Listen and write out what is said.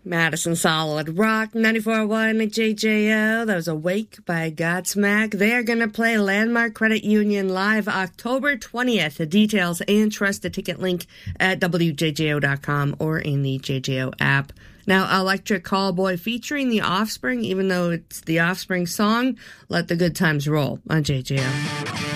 Madison Solid Rock, 94.1 JJO. That was Awake by Godsmack. They are going to play Landmark Credit Union live October 20th. The details and trust the ticket link at WJJO.com or in the JJO app. Now, Electric Callboy featuring The Offspring, even though it's The Offspring song, Let the Good Times Roll on JJO.